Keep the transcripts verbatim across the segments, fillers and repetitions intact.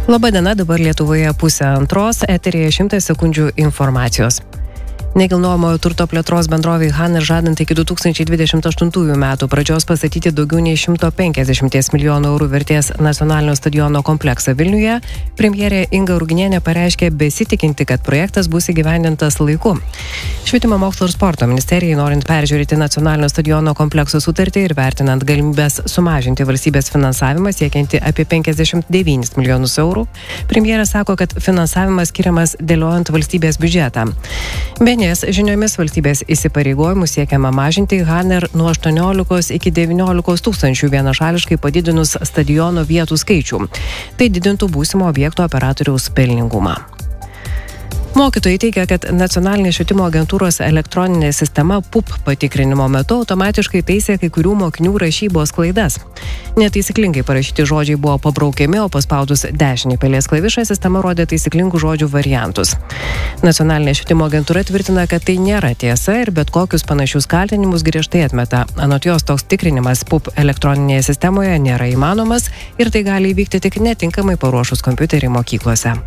Labadiena, dabar Lietuvoje pusę antros, eteryje šimtas sekundžių informacijos. Nekilnojamojo turto plėtros bendrovei Haner žadant iki du tūkstančiai dvidešimt aštuntųjų metų pradžios pastatyti daugiau nei šimto penkiasdešimt milijonų eurų vertės nacionalinio stadiono kompleksą Vilniuje, premjerė Inga Ruginienė pareiškė besitikinti, kad projektas bus įgyvendintas laiku. Švietimo mokslo ir sporto ministerijai, norint peržiūrėti nacionalinio stadiono komplekso sutartį ir vertinant galimybės sumažinti valstybės finansavimą siekianti apie penkiasdešimt devynis milijonus eurų, premjerė sako, kad finansavimas skiriamas dėliojant valstybės biudžetą. Benės žiniomis valstybės įsipareigojimų siekiama mažinti Haner nuo aštuoniolikos iki devyniolikos tūkstančių vienašališkai padidinus stadiono vietų skaičių. Tai didintų būsimo objekto operatoriaus pelningumą. Mokytojai teigia, kad nacionalinė švietimo agentūros elektroninė sistema P U P patikrinimo metu automatiškai taisė kai kurių mokinių rašybos klaidas. Netaisyklingai parašyti žodžiai buvo pabraukiami, o paspaudus dešinį pelės klavišą sistema rodė taisyklingų žodžių variantus. Nacionalinė švietimo agentūra tvirtina, kad tai nėra tiesa ir bet kokius panašius kaltinimus griežtai atmeta. Anot jos, toks tikrinimas P U P elektroninėje sistemoje nėra įmanomas ir tai gali įvykti tik netinkamai paruošus kompiuterį mokyklose.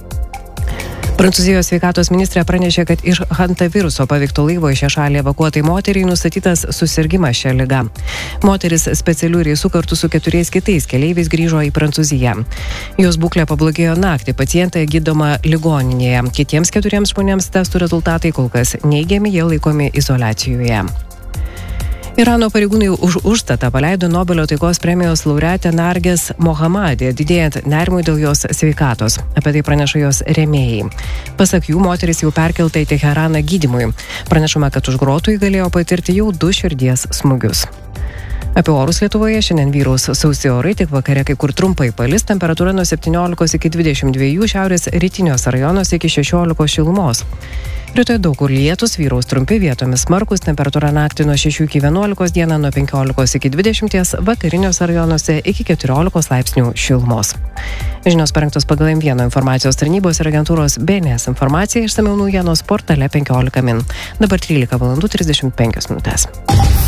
Prancūzijos sveikatos ministrė pranešė, kad iš hantaviruso paveikto laivo į šią šalį evakuotai moteriai nustatytas susirgimas šią ligą. Moteris specialių reisų kartu su keturiais kitais keleiviais grįžo į Prancūziją. Jos būklė pablogėjo naktį, pacientė gydoma ligoninėje. Kitiems keturiems žmonėms testų rezultatai kol kas neigiami, jie laikomi izoliacijoje. Irano pareigūnai už užstatą paleido Nobelio taikos premijos laureatę Narges Mohammadi, didėjant nerimui dėl jos sveikatos. Apie tai praneša jos rėmėjai. Pasak jų, moteris jau perkelta į Teheraną gydymui. Pranešama, kad už grotų ji galėjo patirti jau du širdies smūgius. Apie orus Lietuvoje šiandien vyraus sausi orai, tik vakare kai kur trumpai palis, temperatūra nuo septyniolikos iki dvidešimt dviejų, šiaurės rytiniuose rajonuose iki šešiolikos šilumos. Rytoj daug kur lietus, vyraus trumpi, vietomis smarkus, temperatūra naktį nuo šešių iki vienuolikos, dieną nuo penkiolikos iki dvidešimties, vakariniuose rajonuose iki keturiolikos laipsnių šilumos. Žinios parengtos pagal M vienas informacijos tarnybos ir agentūros B N S informacija, išsamiau naujienos portale penkiolika min. Dabar trylika valandų trisdešimt penkios minutės.